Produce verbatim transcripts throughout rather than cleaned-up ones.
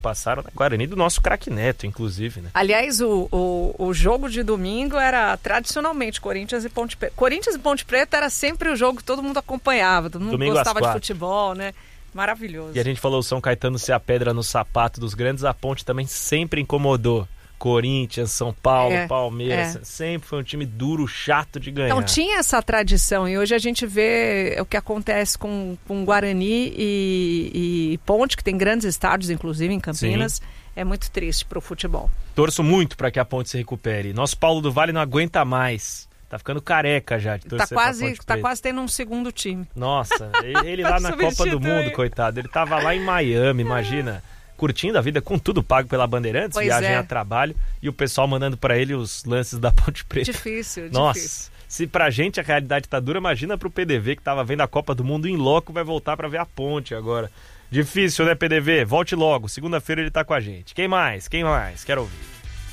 passaram na Guarani do nosso craque Neto, inclusive, né? Aliás, o, o, o jogo de domingo era tradicionalmente Corinthians e Ponte Preta. Corinthians e Ponte Preta era sempre o jogo que todo mundo acompanhava, todo mundo domingo gostava de futebol, né? Maravilhoso. E a gente falou o São Caetano ser a pedra no sapato dos grandes, a Ponte também sempre incomodou. Corinthians, São Paulo, é, Palmeiras, é. sempre foi um time duro, chato de ganhar. Então tinha essa tradição e hoje a gente vê o que acontece com, com Guarani e, e Ponte, que tem grandes estádios, inclusive em Campinas. Sim. É muito triste pro futebol. Torço muito para que a Ponte se recupere. Nosso Paulo do Vale não aguenta mais. Tá ficando careca já de torcer tá quase, pra Ponte tá quase tendo um segundo time. Nossa, ele, ele lá na Copa do Mundo, coitado. Ele tava lá em Miami, imagina. Curtindo a vida com tudo pago pela Bandeirantes, pois viagem é. a trabalho, e o pessoal mandando pra ele os lances da Ponte Preta. Difícil, Nossa, difícil. Se pra gente a realidade tá dura, imagina pro P D V que tava vendo a Copa do Mundo em loco, vai voltar pra ver a Ponte agora. Difícil, né, P D V? Volte logo, segunda-feira ele tá com a gente. Quem mais? Quem mais? Quero ouvir.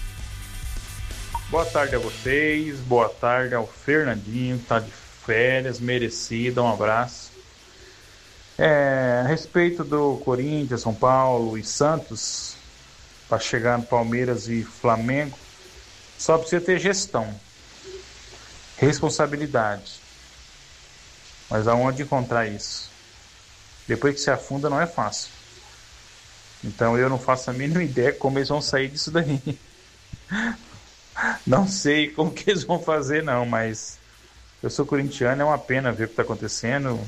Boa tarde a vocês, boa tarde ao Fernandinho, que tá de férias, merecido, um abraço. É, a respeito do Corinthians, São Paulo e Santos, para chegar no Palmeiras e Flamengo, só precisa ter gestão, responsabilidade. Mas aonde encontrar isso? Depois que se afunda não é fácil. Então eu não faço a mínima ideia como eles vão sair disso daí. Não sei como que eles vão fazer não, mas eu sou corintiano, é uma pena ver o que está acontecendo.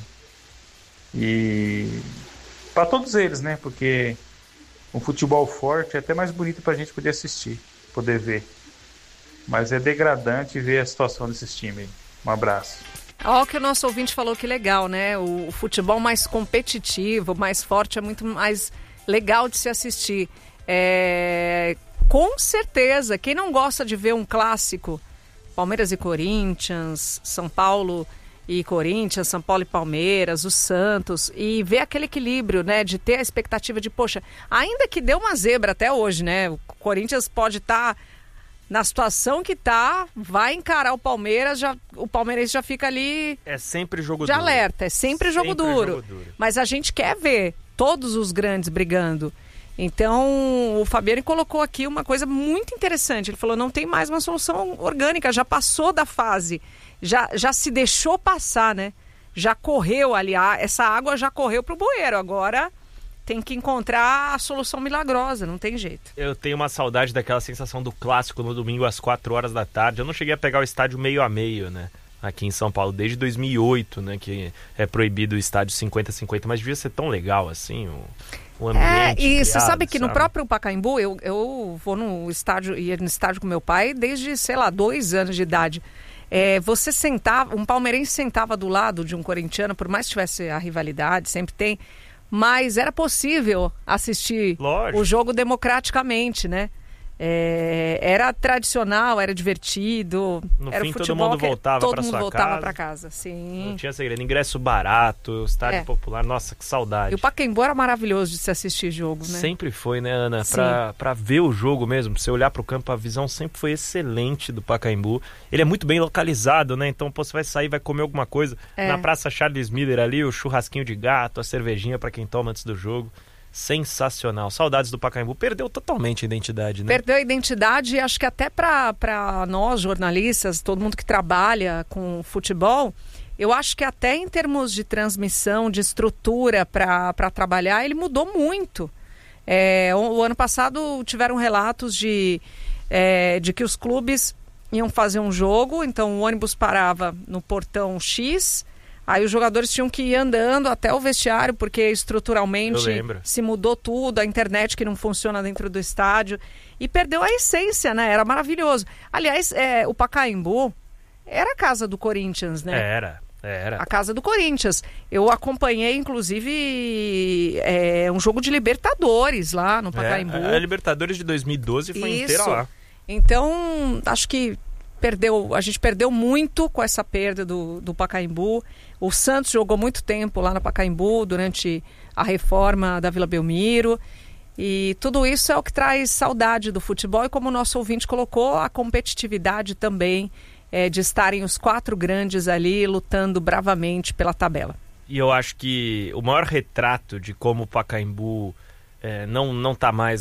E para todos eles, né? Porque um futebol forte é até mais bonito para a gente poder assistir, poder ver. Mas é degradante ver a situação desses times. Um abraço. Olha o que o nosso ouvinte falou, que legal, né? O, o futebol mais competitivo, mais forte, é muito mais legal de se assistir. É, com certeza, quem não gosta de ver um clássico, Palmeiras e Corinthians, São Paulo e Corinthians, São Paulo e Palmeiras, o Santos, e ver aquele equilíbrio, né, de ter a expectativa de, poxa, ainda que deu uma zebra até hoje, né, o Corinthians pode estar tá na situação que tá, vai encarar o Palmeiras, já, o Palmeirense já fica ali... É sempre jogo de duro. alerta, é sempre, sempre jogo, duro. jogo duro. Mas a gente quer ver todos os grandes brigando. Então, o Fabiano colocou aqui uma coisa muito interessante. Ele falou, não tem mais uma solução orgânica, já passou da fase, já, já se deixou passar, né? Já correu ali, essa água já correu pro bueiro, agora tem que encontrar a solução milagrosa, não tem jeito. Eu tenho uma saudade daquela sensação do clássico no domingo às quatro horas da tarde. Eu não cheguei a pegar o estádio meio a meio, né? Aqui em São Paulo, desde dois mil e oito, né? Que é proibido o estádio cinquenta a cinquenta, mas devia ser tão legal assim, o... O ambiente é, e criado, você sabe que sabe? no próprio Pacaembu, eu, eu vou no estádio, ia no estádio com meu pai desde, sei lá, dois anos de idade. É, você sentava, um palmeirense sentava do lado de um corintiano, por mais que tivesse a rivalidade, sempre tem, mas era possível assistir Lógico. O jogo democraticamente, né? É, era tradicional, era divertido. No era fim, futebol todo mundo voltava todo para mundo sua voltava casa. para casa, sim. Não tinha segredo. Ingresso barato, estádio É. popular. Nossa, que saudade. E o Pacaembu era maravilhoso de se assistir jogo, né? Sempre foi, né, Ana? Pra, pra ver o jogo mesmo, pra você olhar pro campo, a visão sempre foi excelente do Pacaembu. Ele é muito bem localizado, né? Então, pô, você vai sair, vai comer alguma coisa. É. Na Praça Charles Miller ali, o churrasquinho de gato, a cervejinha pra quem toma antes do jogo. Sensacional. Saudades do Pacaembu. Perdeu totalmente a identidade, né? Perdeu a identidade, e acho que até para nós, jornalistas, todo mundo que trabalha com futebol, eu acho que até em termos de transmissão, de estrutura para trabalhar, ele mudou muito. É, o, o ano passado tiveram relatos de, é, de que os clubes iam fazer um jogo, então o ônibus parava no portão X. Aí os jogadores tinham que ir andando até o vestiário, porque estruturalmente se mudou tudo, a internet que não funciona dentro do estádio, e perdeu a essência, né? Era maravilhoso. Aliás, é, o Pacaembu era a casa do Corinthians, né? Era, era. A casa do Corinthians. Eu acompanhei, inclusive, é, um jogo de Libertadores lá no Pacaembu. É, a Libertadores de dois mil e doze foi Isso. inteira lá. Então, acho que perdeu, a gente perdeu muito com essa perda do, do Pacaembu. O Santos jogou muito tempo lá no Pacaembu durante a reforma da Vila Belmiro. E tudo isso é o que traz saudade do futebol. E como o nosso ouvinte colocou, a competitividade também é, de estarem os quatro grandes ali lutando bravamente pela tabela. E eu acho que o maior retrato de como o Pacaembu é, não não está mais